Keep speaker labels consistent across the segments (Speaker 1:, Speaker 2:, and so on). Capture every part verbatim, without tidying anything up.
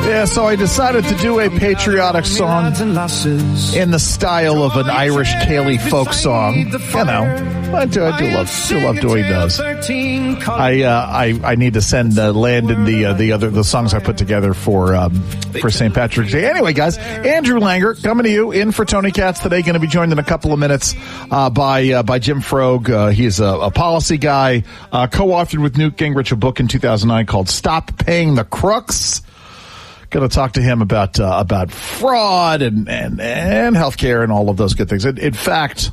Speaker 1: Yeah, so I decided to do a patriotic song in the style of an Irish Cayley folk song. You know, I do, I do love, do love doing those. I, uh, I, I need to send uh, Landon the uh, the other the songs I put together for um, for Saint Patrick's Day. Anyway, guys, Andrew Langer coming to you in for Tony Katz today. Going to be joined in a couple of minutes uh, by uh, by Jim Frogue. Uh, he's a, a policy guy, uh, co-authored with Newt Gingrich a book in two thousand nine called "Stop Paying the Crooks." Going to talk to him about uh, about fraud and and and healthcare and all of those good things. In, in fact,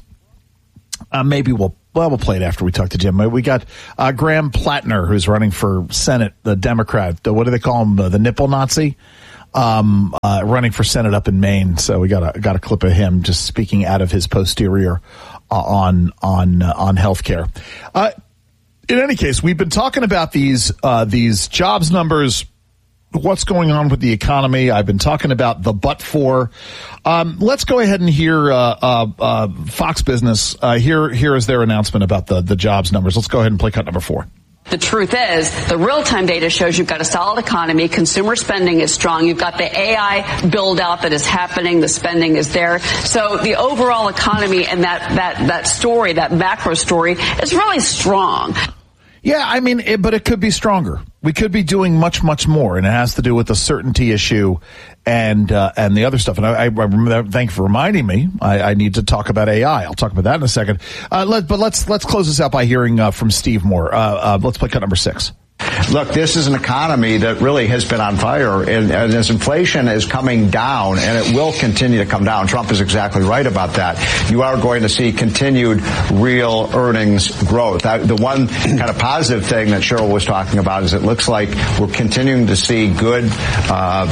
Speaker 1: uh, maybe we'll well we'll play it after we talk to Jim. We got uh, Graham Plattner, who's running for Senate, the Democrat. The, what do they call him? The, the nipple Nazi, um, uh, running for Senate up in Maine. So we got a got a clip of him just speaking out of his posterior uh, on on uh, on healthcare. Uh, in any case, we've been talking about these uh, these jobs numbers. What's going on with the economy? I've been talking about the but for. Um, let's go ahead and hear uh, uh, uh, Fox Business. Uh, here, here is their announcement about the, the jobs numbers. Let's go ahead and play cut number four.
Speaker 2: The truth is, the real-time data shows you've got a solid economy. Consumer spending is strong. You've got the A I build-out that is happening. The spending is there. So the overall economy and that that that story, that macro story, is really strong.
Speaker 1: Yeah, I mean, it, but it could be stronger. We could be doing much, much more, and it has to do with the certainty issue and uh, and the other stuff. And I, I remember that. Thank you for reminding me. I, I need to talk about A I. I'll talk about that in a second. Uh, let, but let's let's close this out by hearing uh, from Steve Moore. Uh, uh, let's play cut number six.
Speaker 3: Look, this is an economy that really has been on fire, and, and as inflation is coming down, and it will continue to come down. Trump is exactly right about that. You are going to see continued real earnings growth. That, the one kind of positive thing that Cheryl was talking about is it looks like we're continuing to see good uh,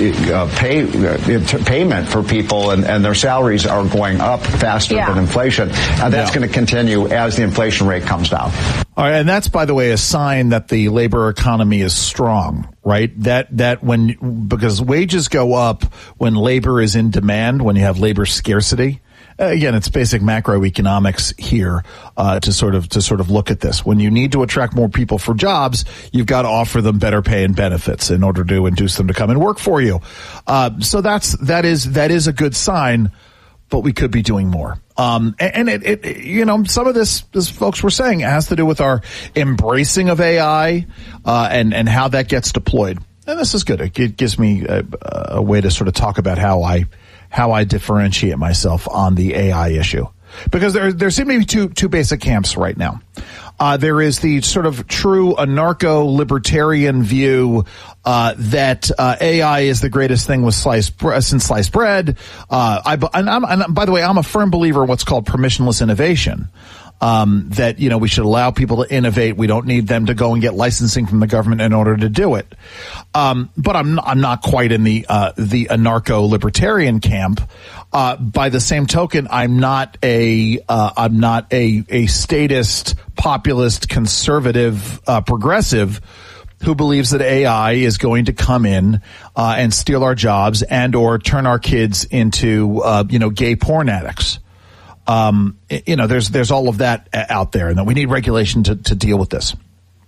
Speaker 3: pay uh, payment for people, and, and their salaries are going up faster yeah. than inflation. And that's yeah. going to continue as the inflation rate comes down.
Speaker 1: All right, and that's, by the way, a sign that the labor economy is strong, right? That that when because wages go up when labor is in demand, when you have labor scarcity. Uh, again, it's basic macroeconomics here uh, to sort of to sort of look at this. When you need to attract more people for jobs, you've got to offer them better pay and benefits in order to induce them to come and work for you. Uh, so that's that is that is a good sign. But we could be doing more. Um, and it, it, you know, some of this, as folks were saying, has to do with our embracing of A I, uh, and, and how that gets deployed. And this is good. It gives me a, a way to sort of talk about how I, how I differentiate myself on the A I issue. Because there, there seem to be two, two basic camps right now. Uh, there is the sort of true anarcho-libertarian view uh, that uh, A I is the greatest thing with sliced bre- since sliced bread. Uh, I, and, I'm, and by the way, I'm a firm believer in what's called permissionless innovation. Um, that, you know, we should allow people to innovate. We don't need them to go and get licensing from the government in order to do it. Um, but I'm, I'm not quite in the, uh, the anarcho-libertarian camp. Uh, by the same token, I'm not a, uh, I'm not a, a statist, populist, conservative, uh, progressive who believes that A I is going to come in, uh, and steal our jobs and or turn our kids into, uh, you know, gay porn addicts. Um, you know, there's, there's all of that out there, and that we need regulation to, to deal with this.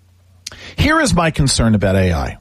Speaker 1: Here is my concern about A I.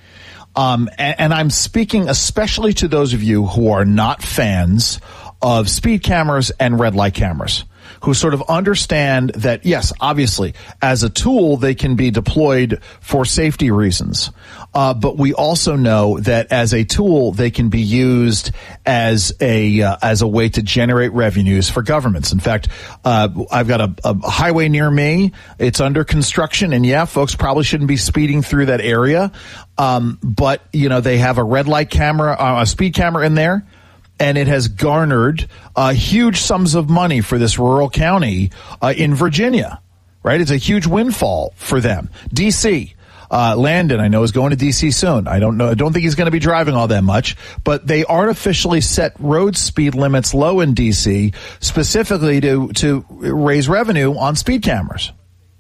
Speaker 1: Um, and, and I'm speaking especially to those of you who are not fans of speed cameras and red light cameras, who sort of understand that, yes, obviously, as a tool, they can be deployed for safety reasons. Uh, but we also know that as a tool, they can be used as a, uh, as a way to generate revenues for governments. In fact, uh, I've got a, a highway near me. It's under construction. And yeah, folks probably shouldn't be speeding through that area. Um, but, you know, they have a red light camera, uh, a speed camera in there. And it has garnered uh, huge sums of money for this rural county uh, in Virginia, right? It's a huge windfall for them. D C, uh, Landon, I know, is going to D C soon. I don't know. I don't think he's going to be driving all that much, but they artificially set road speed limits low in D C specifically to, to raise revenue on speed cameras.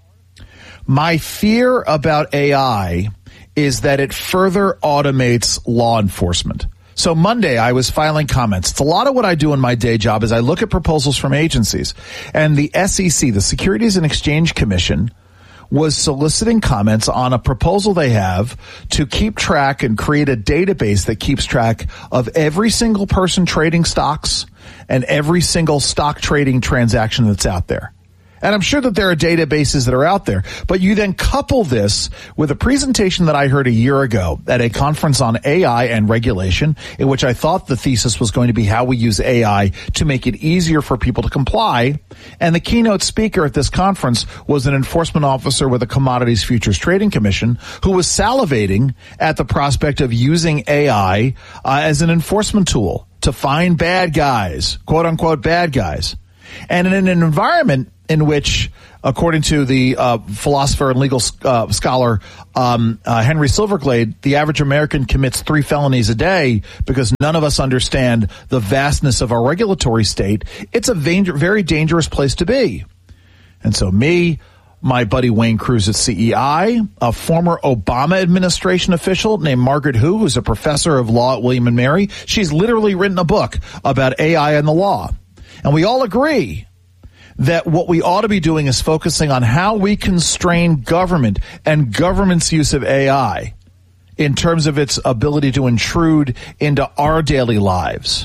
Speaker 1: My fear about A I is that it further automates law enforcement. So Monday, I was filing comments. It's a lot of what I do in my day job is I look at proposals from agencies. And the S E C, the Securities and Exchange Commission, was soliciting comments on a proposal they have to keep track and create a database that keeps track of every single person trading stocks and every single stock trading transaction that's out there. And I'm sure that there are databases that are out there, but you then couple this with a presentation that I heard a year ago at a conference on A I and regulation, in which I thought the thesis was going to be how we use A I to make it easier for people to comply. And the keynote speaker at this conference was an enforcement officer with the Commodities Futures Trading Commission who was salivating at the prospect of using A I uh, as an enforcement tool to find bad guys, quote unquote bad guys. And in an environment in which, according to the uh, philosopher and legal uh, scholar um, uh, Henry Silverglade, the average American commits three felonies a day because none of us understand the vastness of our regulatory state, it's a danger, very dangerous place to be. And so me, my buddy Wayne Cruz at C E I, a former Obama administration official named Margaret Hu, who's a professor of law at William and Mary, she's literally written a book about A I and the law. And we all agree that what we ought to be doing is focusing on how we constrain government and government's use of A I in terms of its ability to intrude into our daily lives,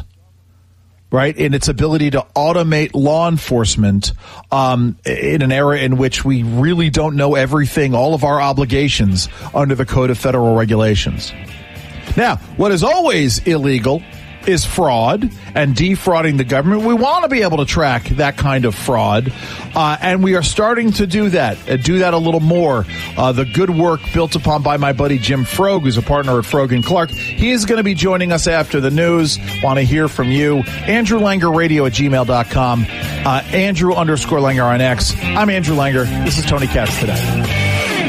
Speaker 1: right? In its ability to automate law enforcement um, in an era in which we really don't know everything, all of our obligations under the Code of Federal Regulations. Now, what is always illegal is fraud and defrauding the government. We want to be able to track that kind of fraud, uh, and we are starting to do that, uh, do that a little more. Uh, the good work built upon by my buddy Jim Frog, who's a partner at Frog and Clark. He is going to be joining us after the news. Want to hear from you. Andrew Langer Radio at gmail dot com. Uh, Andrew underscore Langer on X. I'm Andrew Langer. This is Tony Katz Today.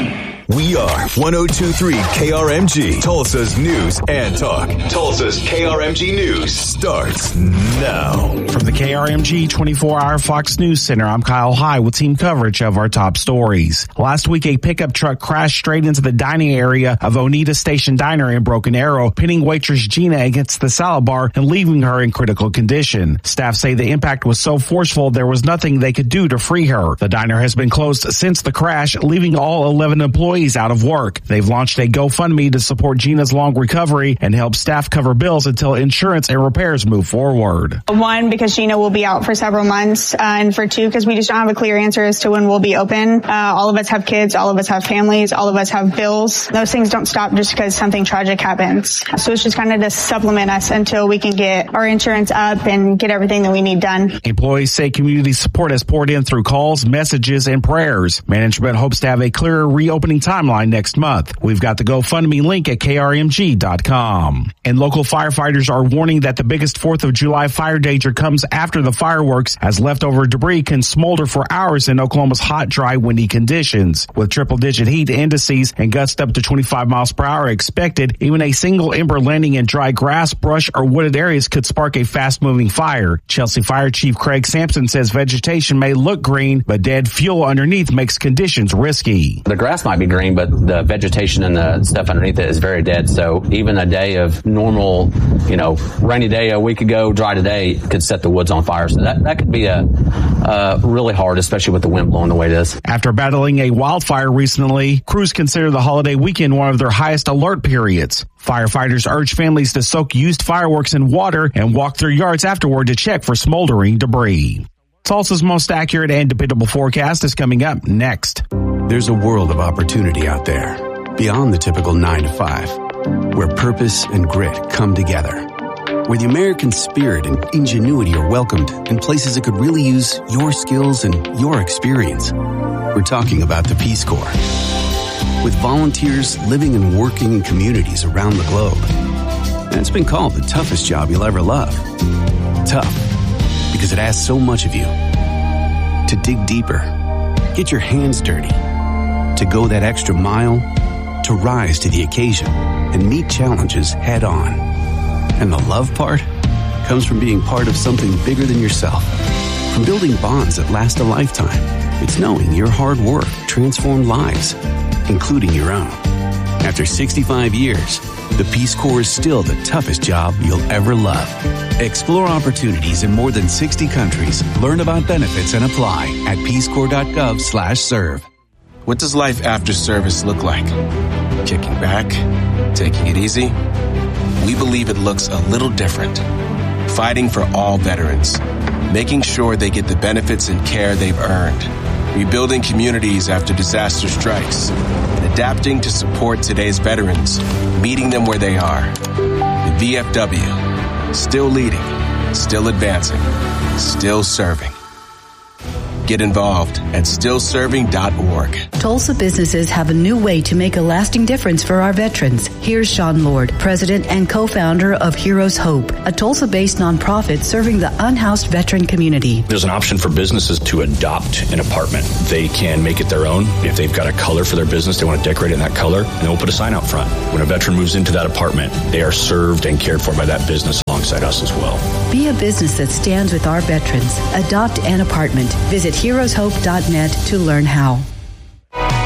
Speaker 4: We are one oh two point three K R M G, Tulsa's news and talk. Tulsa's K R M G News starts now.
Speaker 5: From the K R M G twenty-four hour Fox News Center, I'm Kyle High with team coverage of our top stories. Last week, a pickup truck crashed straight into the dining area of Oneida Station Diner in Broken Arrow, pinning waitress Gina against the salad bar and leaving her in critical condition. Staff say the impact was so forceful there was nothing they could do to free her. The diner has been closed since the crash, leaving all eleven employees out of work. They've launched a GoFundMe to support Gina's long recovery and help staff cover bills until insurance and repairs move forward.
Speaker 6: One, because Gina will be out for several months, uh, and for two, because we just don't have a clear answer as to when we'll be open. Uh, all of us have kids, all of us have families, all of us have bills. Those things don't stop just because something tragic happens. So it's just kind of to supplement us until we can get our insurance up and get everything that we need done.
Speaker 5: Employees say community support has poured in through calls, messages, and prayers. Management hopes to have a clearer reopening timeline next month. We've got the GoFundMe link at K R M G dot com. And local firefighters are warning that the biggest fourth of July fire danger comes after the fireworks, as leftover debris can smolder for hours in Oklahoma's hot, dry, windy conditions. With triple-digit heat indices and gusts up to twenty-five miles per hour expected, even a single ember landing in dry grass, brush, or wooded areas could spark a fast-moving fire. Chelsea Fire Chief Craig Sampson says vegetation may look green, but dead fuel underneath makes conditions risky.
Speaker 7: The grass might be green, but the vegetation and the stuff underneath it is very dead. So even a day of normal, you know, rainy day a week ago, dry today could set the woods on fire. So that, that could be a uh, really hard, especially with the wind blowing the way it is.
Speaker 5: After battling a wildfire recently, crews consider the holiday weekend one of their highest alert periods. Firefighters urge families to soak used fireworks in water and walk their yards afterward to check for smoldering debris. Tulsa's most accurate and dependable forecast is coming up next.
Speaker 8: There's a world of opportunity out there, beyond the typical nine to five, where purpose and grit come together, where the American spirit and ingenuity are welcomed in places that could really use your skills and your experience. We're talking about the Peace Corps. With volunteers living and working in communities around the globe. And it's been called the toughest job you'll ever love. Tough, because it asks so much of you. To dig deeper, get your hands dirty, to go that extra mile, to rise to the occasion and meet challenges head on. And the love part comes from being part of something bigger than yourself, from building bonds that last a lifetime. It's knowing your hard work transformed lives, including your own. After sixty-five years, the Peace Corps is still the toughest job you'll ever love. Explore opportunities in more than sixty countries. Learn about benefits and apply at peacecorps.gov slash serve.
Speaker 9: What does life after service look like? Kicking back? Taking it easy? We believe it looks a little different. Fighting for all veterans. Making sure they get the benefits and care they've earned. Rebuilding communities after disaster strikes. And adapting to support today's veterans. Meeting them where they are. The V F W. Still leading. Still advancing. Still serving. Get involved at still serving dot org.
Speaker 10: Tulsa businesses have a new way to make a lasting difference for our veterans. Here's Sean Lord, president and co-founder of Heroes Hope, a Tulsa-based nonprofit serving the unhoused veteran community.
Speaker 11: There's an option for businesses to adopt an apartment. They can make it their own. If they've got a color for their business, they want to decorate it in that color, and then we'll put a sign out front. When a veteran moves into that apartment, they are served and cared for by that business alongside us as well.
Speaker 10: Be a business that stands with our veterans. Adopt an apartment. Visit heroes hope dot net to learn how.